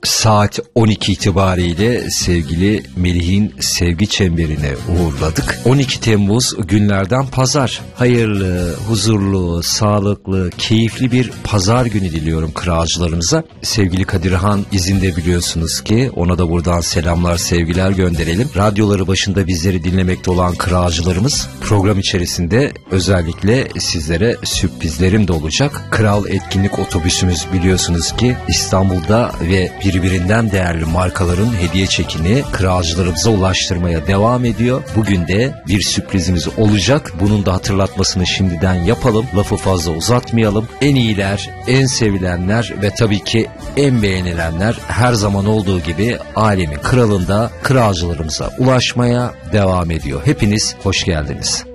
Saat 12 itibariyle sevgili Melih'in sevgi çemberine uğurladık. 12 Temmuz günlerden pazar. Hayırlı, huzurlu, sağlıklı, keyifli bir pazar günü diliyorum kırağcılarımıza. Sevgili Kadirhan izinde biliyorsunuz ki ona da buradan selamlar, sevgiler gönderelim. Radyoları başında bizleri dinlemekte olan kırağcılarımız program içerisinde özellikle sizlere sürprizlerim de olacak. Kral Etkinlik Otobüsümüz biliyorsunuz ki İstanbul'da ve birbirinden değerli markaların hediye çekini kırağcılarımıza ulaştırmaya devam ediyor. Bugün de bir sürprizimiz olacak. Bunun da hatırlatmasını şimdiden yapalım. Lafı fazla uzatmayalım. En iyiler, en sevilenler ve tabii ki en beğenilenler her zaman olduğu gibi alemin kralında kırağcılarımıza ulaşmaya devam ediyor. Hepiniz hoş geldiniz.